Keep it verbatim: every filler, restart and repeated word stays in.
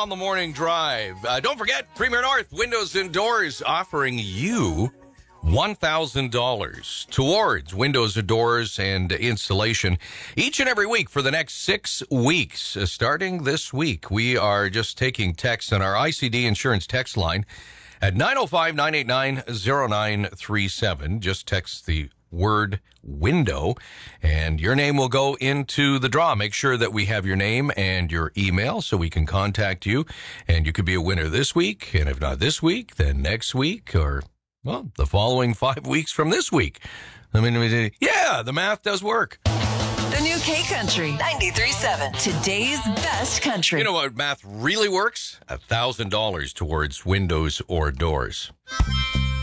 on the morning drive. Uh, don't forget, Premier North Windows and Doors offering you one thousand dollars towards windows and doors and installation each and every week for the next six weeks. Uh, starting this week, we are just taking texts on our I C D insurance text line at nine oh five, nine eight nine, oh nine three seven. Just text the word window and your name will go into the draw. Make sure that we have your name and your email so we can contact you, and you could be a winner this week, and if not this week, then next week, or well, the following five weeks from this week. I mean, yeah, the math does work. The new K-Country, ninety-three point seven. Today's best country. You know what math really works? one thousand dollars towards windows or doors.